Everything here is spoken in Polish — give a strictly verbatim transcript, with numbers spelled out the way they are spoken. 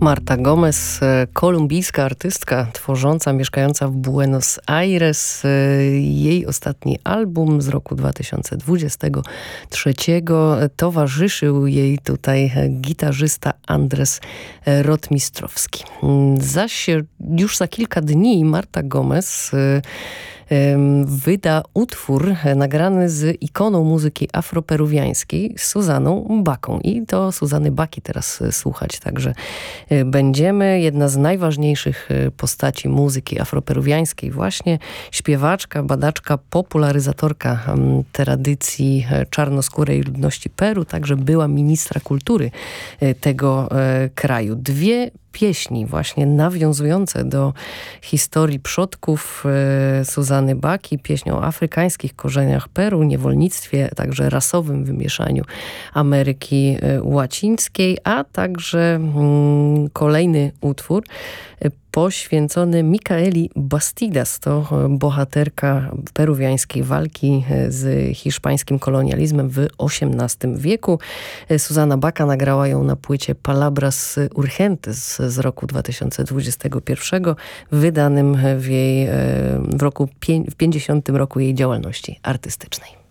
Marta Gomez, kolumbijska artystka tworząca, mieszkająca w Buenos Aires. Jej ostatni album z roku dwa tysiące dwudziestego trzeciego towarzyszył jej tutaj gitarzysta Andres Rotmistrowski. Zaś już za kilka dni Marta Gomez wyda utwór nagrany z ikoną muzyki afroperuwiańskiej Suzaną Baką. I to Suzany Baki teraz słuchać także będziemy. Jedna z najważniejszych postaci muzyki afroperuwiańskiej, właśnie śpiewaczka, badaczka, popularyzatorka tradycji czarnoskórej ludności Peru, także była ministra kultury tego kraju. Dwie pieśni właśnie nawiązujące do historii przodków e, Suzany Baki, pieśń o afrykańskich korzeniach Peru, niewolnictwie, także rasowym wymieszaniu Ameryki e, Łacińskiej, a także mm, kolejny utwór e, poświęcony Micaeli Bastidas. To bohaterka peruwiańskiej walki z hiszpańskim kolonializmem w osiemnastym wieku. Suzana Baka nagrała ją na płycie Palabras Urgentes z roku dwa tysiące dwudziestego pierwszego, wydanym w jej w roku w pięćdziesiątym roku jej działalności artystycznej.